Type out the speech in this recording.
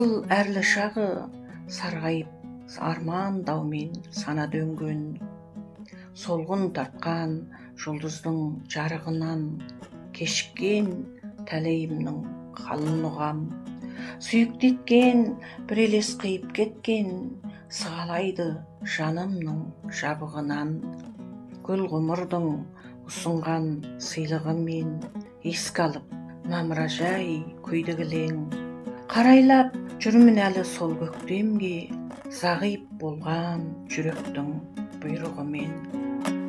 әрлі шағы сарғайып армандаумен сана дөнген, солғын тартқан жұлдыздың жарығынан кешіккен тәлейімнің қалын ұғам. Сүйіктеткен бір елес қиып кеткен, сығалайды жанымның жабығынан. Гүл ғұмырдың ұсынған сыйлығымен еске алып мамыражай күйді кілең. Қарайлап жүрмін әлі сол көктемге, зағип болған жүректің бұйрығымен.